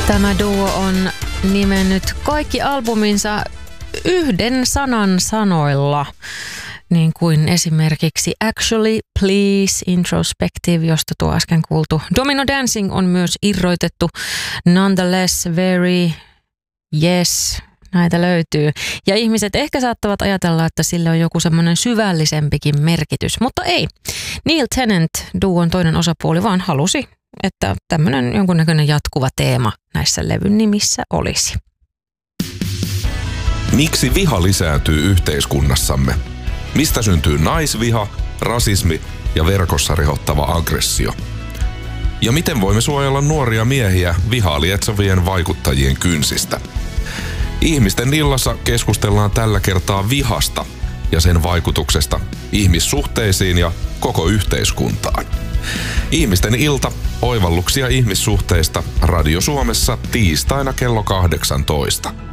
Tämä duo on nimennyt kaikki albuminsa yhden sanan sanoilla, niin kuin esimerkiksi Actually, Please, Introspective, josta tuo äsken kuultu Domino Dancing on myös irroitettu. Nonetheless, Very, Yes, näitä löytyy. Ja ihmiset ehkä saattavat ajatella, että sillä on joku semmoinen syvällisempikin merkitys, mutta ei. Neil Tennant, duon toinen osapuoli, vaan halusi, että tämmöinen jonkunnäköinen jatkuva teema näissä levyn nimissä olisi. Miksi viha lisääntyy yhteiskunnassamme? Mistä syntyy naisviha, rasismi ja verkossa rehottava aggressio? Ja miten voimme suojella nuoria miehiä vihaa lietsovien vaikuttajien kynsistä? Ihmisten illassa keskustellaan tällä kertaa vihasta ja sen vaikutuksesta ihmissuhteisiin ja koko yhteiskuntaan. Ihmisten ilta, oivalluksia ihmissuhteista Radio Suomessa tiistaina kello 18.